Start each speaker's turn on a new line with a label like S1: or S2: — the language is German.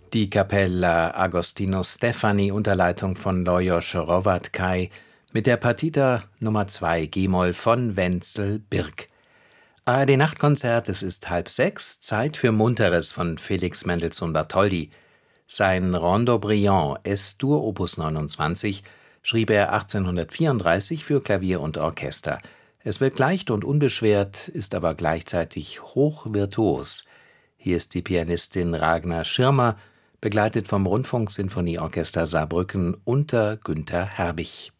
S1: Die Kapella Agostino Stefani unter Leitung von Lajos Hrovatkay mit der Partita Nr. 2 g-Moll von Wenzel Birk. ARD Nachtkonzert, es ist 5:30, Zeit für Munteres von Felix Mendelssohn Bartholdy. Sein Rondo Brillant Es-Dur Opus 29 schrieb er 1834 für Klavier und Orchester. Es wirkt leicht und unbeschwert, ist aber gleichzeitig hochvirtuos. Hier ist die Pianistin Ragnar Schirmer, begleitet vom Rundfunksinfonieorchester Saarbrücken unter Günther Herbig.